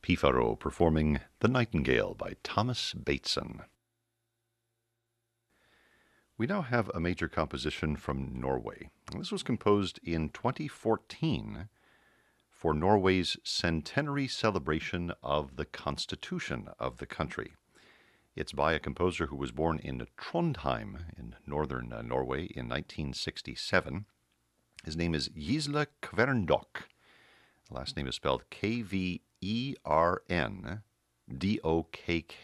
Pifaro performing The Nightingale by Thomas Bateson. We now have a major composition from Norway. This was composed in 2014 for Norway's centenary celebration of the constitution of the country. It's by a composer who was born in Trondheim in northern Norway in 1967. His name is Gisle Kverndokk. The last name is spelled Kverndokkk.